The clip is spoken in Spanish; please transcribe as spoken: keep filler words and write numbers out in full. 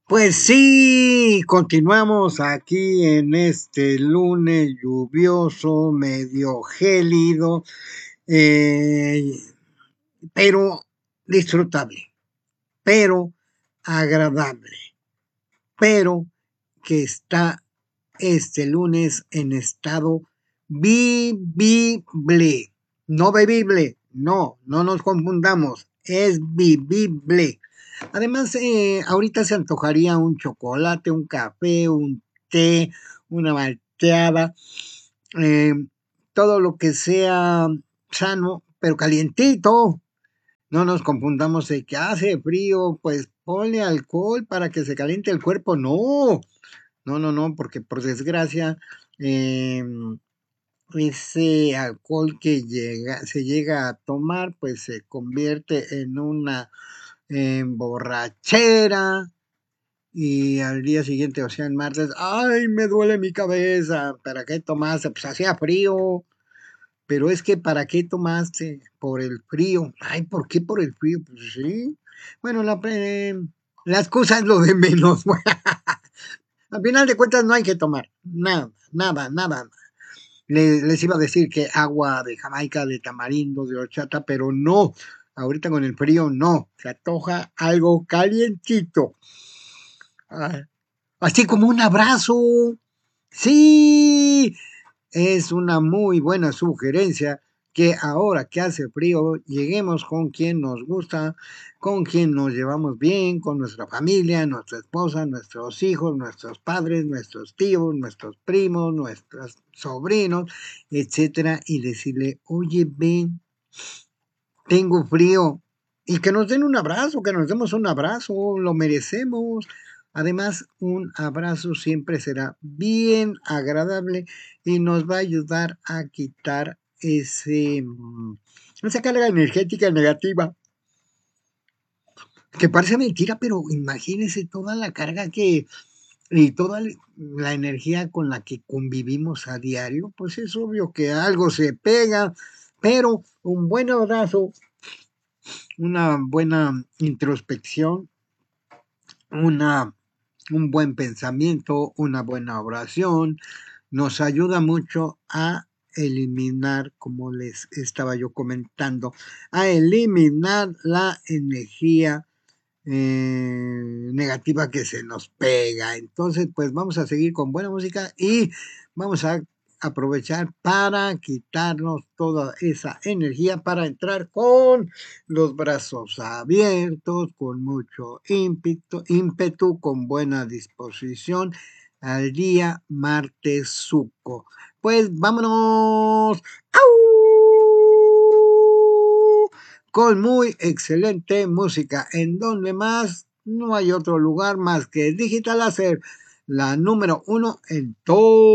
Pues sí, continuamos aquí en este lunes lluvioso, medio gélido, eh, pero disfrutable, pero agradable, pero que está este lunes en estado vivible, no bebible, no, no nos confundamos, es vivible. Además, eh, ahorita se antojaría un chocolate, un café, un té, una malteada, eh, todo lo que sea sano, pero calientito. No nos confundamos de que hace frío, pues ponle alcohol para que se caliente el cuerpo. No, no, no, no, porque por desgracia, eh, ese alcohol que llega, se llega a tomar, pues se convierte en una en borrachera y al día siguiente, o sea, el martes, ay, me duele mi cabeza, ¿para qué tomaste? Pues hacía frío, pero es que ¿para qué tomaste? Por el frío. Ay, ¿por qué por el frío? Pues sí. Bueno, la, eh, la excusa es lo de menos. Al final de cuentas no hay que tomar nada, nada, nada. Les, les iba a decir que agua de Jamaica, de tamarindo, de horchata, pero no. Ahorita con el frío no. Se antoja algo calientito. Ah, así como un abrazo. Sí, es una muy buena sugerencia que ahora que hace frío lleguemos con quien nos gusta, con quien nos llevamos bien, con nuestra familia, nuestra esposa, nuestros hijos, nuestros padres, nuestros tíos, nuestros primos, nuestros sobrinos, etcétera, y decirle, oye, ven, tengo frío, y que nos den un abrazo, que nos demos un abrazo, lo merecemos. Además, un abrazo siempre será bien agradable y nos va a ayudar a quitar ese, mm, esa carga energética negativa, que parece mentira, pero imagínense toda la carga que y toda la energía con la que convivimos a diario, pues es obvio que algo se pega, pero un buen abrazo, una buena introspección, una, un buen pensamiento, una buena oración, nos ayuda mucho a eliminar, como les estaba yo comentando, a eliminar la energía eh, negativa que se nos pega. Entonces, pues vamos a seguir con buena música y vamos a aprovechar para quitarnos toda esa energía para entrar con los brazos abiertos, con mucho ímpetu, ímpetu con buena disposición al día martesuco. Pues vámonos. ¡Au! Con muy excelente música, en donde más no hay otro lugar más que Digital Láser, la número uno en todo